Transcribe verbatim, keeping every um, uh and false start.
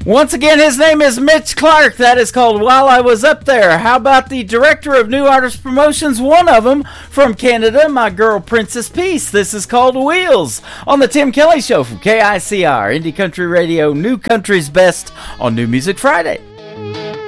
Once again, his name is Mitch Clark. That is called While I Was Up There. How about the director of New Artist Promotions, one of them from Canada, my girl Princess Peace. This is called Wheels on the Tim Kelly Show from K I C R, Indie Country Radio, New Country's Best on New Music Friday.